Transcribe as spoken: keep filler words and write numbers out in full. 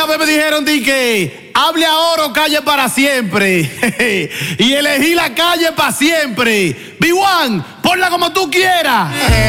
una vez me dijeron di que hable ahora o calle para siempre. Y elegí la calle para siempre. B uno, ponla como tú quieras.